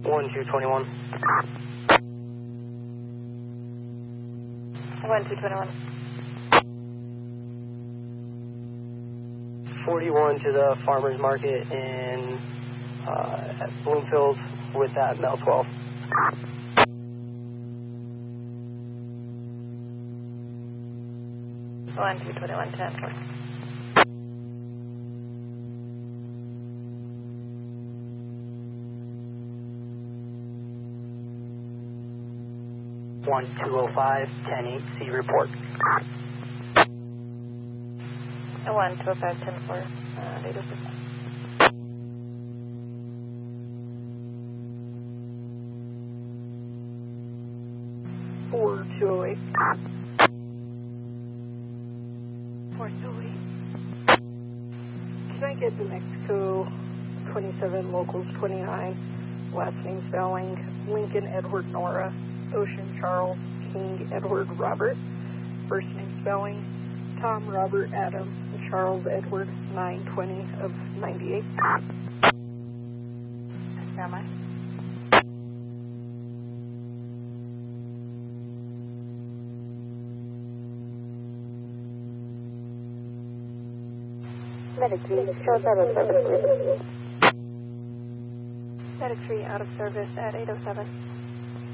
1221. 1221. 41 to the farmer's market in at Bloomfield with that Mel 12. One 221 10. 1205 10-8, C report. 1205 10-4, data 6. Four 208. 4208. Can I get New Mexico 27, locals 29, last name spelling, Lincoln Edward Nora, Ocean Charles, King Edward Robert, first name spelling, Tom Robert Adam, Charles Edward, 920 of 98. Am I? Medic 3, shows out of service, please. Medic 3 out of service at 807.